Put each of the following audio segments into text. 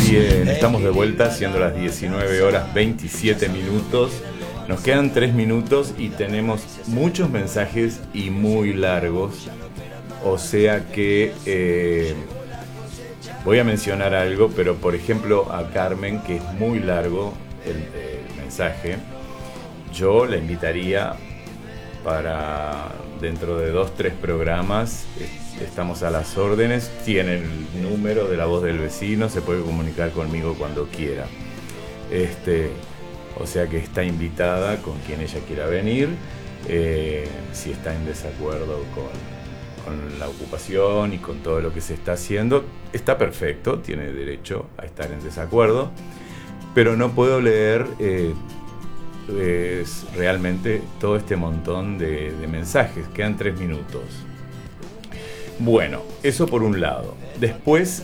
Bien, estamos de vuelta, siendo las 19 horas 27 minutos. Nos quedan 3 minutos y tenemos muchos mensajes y muy largos. O sea que voy a mencionar algo, pero por ejemplo a Carmen, que es muy largo el mensaje, yo la invitaría para dentro de 2-3 programas. Estamos a las órdenes, tiene el número de La Voz del Vecino, se puede comunicar conmigo cuando quiera. O sea que está invitada con quien ella quiera venir. Si está en desacuerdo con la ocupación y con todo lo que se está haciendo, está perfecto, tiene derecho a estar en desacuerdo, pero no puedo leer realmente todo este montón de mensajes. Quedan 3 minutos. Bueno, eso por un lado. Después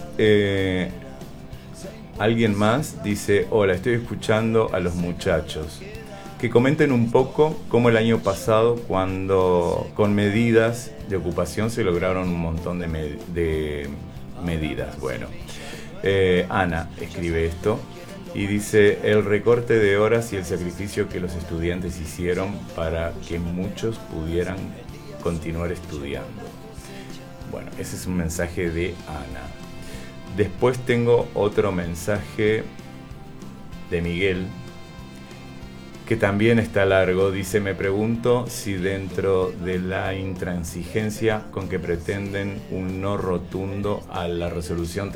alguien más dice: hola, estoy escuchando a los muchachos que comenten un poco cómo el año pasado, cuando con medidas de ocupación se lograron un montón de medidas. Bueno, Ana escribe esto y dice: el recorte de horas y el sacrificio que los estudiantes hicieron para que muchos pudieran continuar estudiando. Bueno, ese es un mensaje de Ana. Después tengo otro mensaje de Miguel, que también está largo. Dice: me pregunto si dentro de la intransigencia con que pretenden un no rotundo a la resolución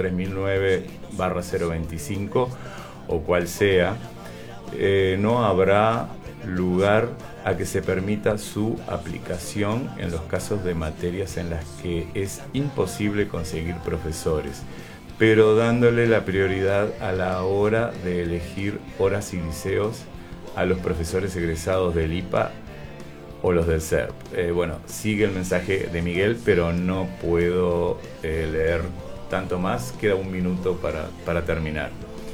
3009/025 o cual sea, no habrá lugar a que se permita su aplicación en los casos de materias en las que es imposible conseguir profesores, pero dándole la prioridad a la hora de elegir horas y liceos a los profesores egresados del IPA o los del SERP. Bueno, sigue el mensaje de Miguel, pero no puedo leer tanto más. Queda 1 minuto para terminar.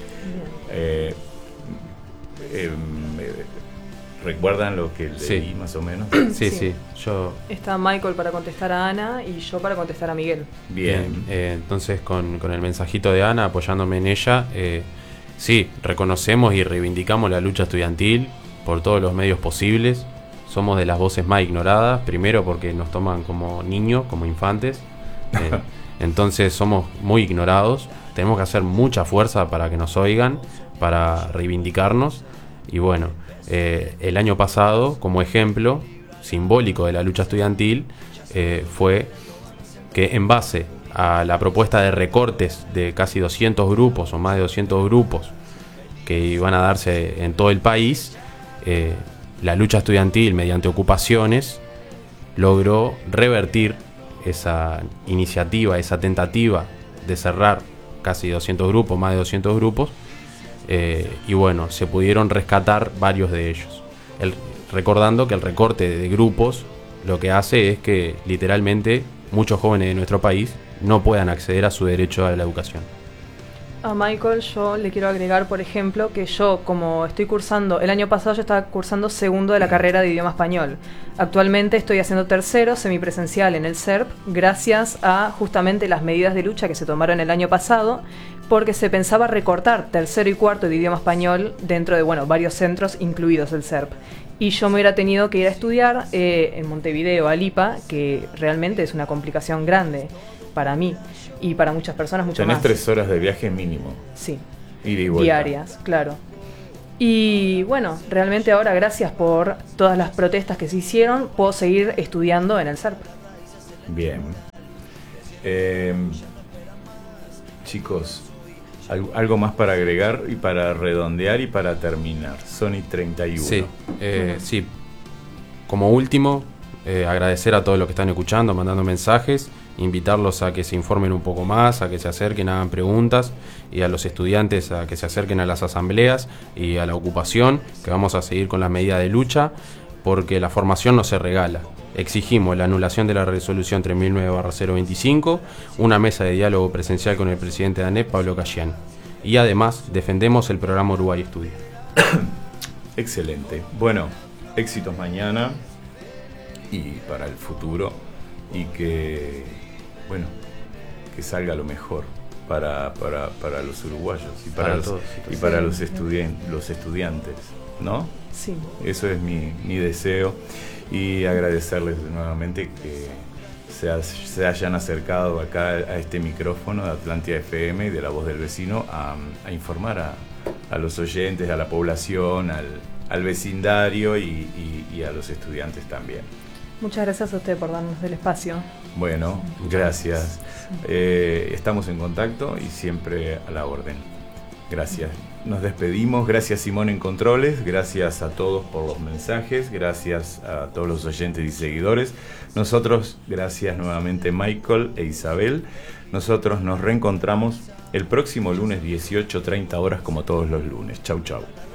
¿Recuerdan lo que leí? Sí, más o menos? Sí. Está Michael para contestar a Ana y yo para contestar a Miguel. Bien. Entonces con el mensajito de Ana, apoyándome en ella, sí, reconocemos y reivindicamos la lucha estudiantil por todos los medios posibles. Somos de las voces más ignoradas, primero porque nos toman como niños, como infantes. Entonces somos muy ignorados. Tenemos que hacer mucha fuerza para que nos oigan, para reivindicarnos. Y bueno, el año pasado, como ejemplo simbólico de la lucha estudiantil, fue que en base a la propuesta de recortes de casi 200 grupos o más de 200 grupos que iban a darse en todo el país, la lucha estudiantil mediante ocupaciones logró revertir esa iniciativa, esa tentativa de cerrar casi 200 grupos, más de 200 grupos, y bueno, se pudieron rescatar varios de ellos. Recordando que el recorte de grupos lo que hace es que literalmente muchos jóvenes de nuestro país no puedan acceder a su derecho a la educación. A Michael yo le quiero agregar, por ejemplo, que yo, como estoy cursando, el año pasado yo estaba cursando segundo de la carrera de idioma español. Actualmente estoy haciendo tercero semipresencial en el SERP, gracias a justamente las medidas de lucha que se tomaron el año pasado, porque se pensaba recortar tercero y cuarto de idioma español dentro de, varios centros, incluidos el SERP. Y yo me hubiera tenido que ir a estudiar en Montevideo, al IPA, que realmente es una complicación grande para mí y para muchas personas mucho más. Tenés 3 horas de viaje mínimo. Sí. Ida y vuelta. Diarias, claro. Y bueno, realmente ahora, gracias por todas las protestas que se hicieron, puedo seguir estudiando en el SERP. Bien. Chicos, algo más para agregar y para redondear y para terminar. Sony 31. Sí, sí. Como último, agradecer a todos los que están escuchando, mandando mensajes, invitarlos a que se informen un poco más, a que se acerquen, hagan preguntas, y a los estudiantes a que se acerquen a las asambleas y a la ocupación, que vamos a seguir con las medidas de lucha, porque la formación no se regala. Exigimos la anulación de la resolución 3009/025, una mesa de diálogo presencial con el presidente de ANEP, Pablo Cayán, y además defendemos el programa Uruguay Estudia. Excelente. Bueno, éxitos mañana y para el futuro, y que salga lo mejor para los uruguayos y para los estudiantes, ¿no? Sí. Eso es mi deseo, y agradecerles nuevamente que se hayan acercado acá a este micrófono de Atlántida FM y de La Voz del Vecino a informar a los oyentes, a la población, al vecindario y a los estudiantes también. Muchas gracias a usted por darnos el espacio. Bueno, gracias. Estamos en contacto y siempre a la orden. Gracias. Nos despedimos. Gracias, Simón, en controles. Gracias a todos por los mensajes. Gracias a todos los oyentes y seguidores. Nosotros, gracias nuevamente, Michael e Isabel. Nosotros nos reencontramos el próximo lunes 18:30 horas, como todos los lunes. Chau, chau.